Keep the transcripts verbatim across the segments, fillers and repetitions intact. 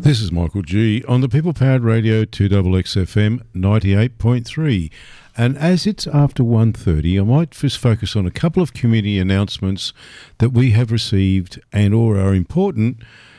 This is Michael G on the People Powered Radio two X X F M ninety-eight point three. And as it's after one thirty, I might just focus on a couple of community announcements that we have received and or are important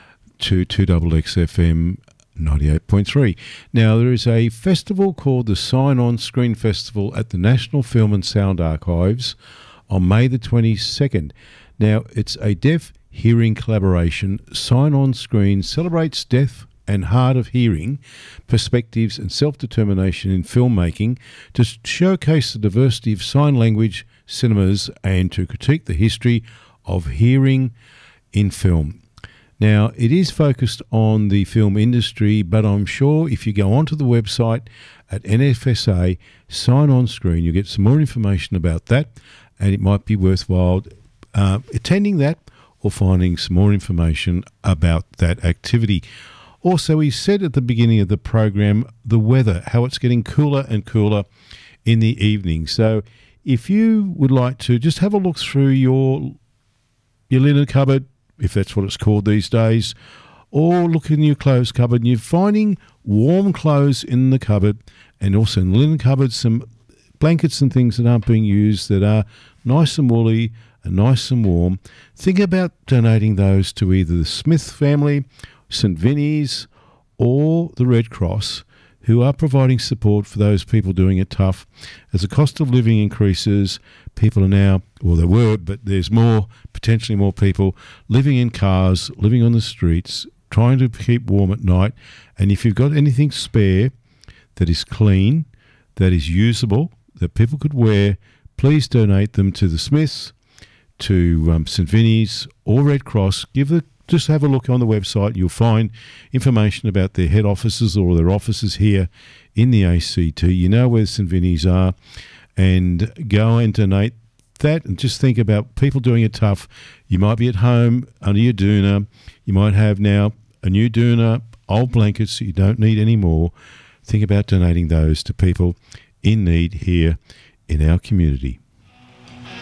to two X X F M ninety-eight point three. Now, there is a festival called the Sign On Screen Festival at the National Film and Sound Archives on May the twenty-second. Now, it's a deaf hearing collaboration. Sign On Screen celebrates deaf and hard of hearing perspectives and self-determination in filmmaking to showcase the diversity of sign language cinemas and to critique the history of hearing in film. Now, it is focused on the film industry, but I'm sure if you go onto the website at N F S A, Sign On Screen, you'll get some more information about that, and it might be worthwhile uh, attending that or finding some more information about that activity. Also, we said at the beginning of the program, the weather, how it's getting cooler and cooler in the evening. So if you would like to just have a look through your your linen cupboard, if that's what it's called these days, or look in your clothes cupboard and you're finding warm clothes in the cupboard and also in the linen cupboard, some blankets and things that aren't being used that are nice and woolly and nice and warm, think about donating those to either the Smith family, St Vinny's, or the Red Cross, who are providing support for those people doing it tough. As the cost of living increases, people are now, well, there were, but there's more, potentially more people living in cars, living on the streets, trying to keep warm at night. And if you've got anything spare that is clean, that is usable, that people could wear, please donate them to the Smiths, to um, St Vinny's or Red Cross. Give the Just have a look on the website. You'll find information about their head offices or their offices here in the A C T. You know where St Vinny's are, and go and donate that. And just think about people doing it tough. You might be at home under your doona. You might have now a new doona, old blankets that you don't need anymore. Think about donating those to people in need here in our community.